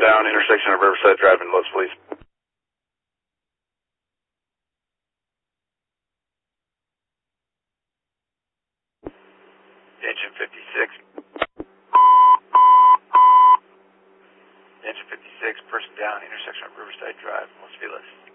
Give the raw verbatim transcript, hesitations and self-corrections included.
down, intersection of Riverside Drive in Los, please. Engine fifty-six. Engine fifty-six, person down, intersection of Riverside Drive, Los Feliz.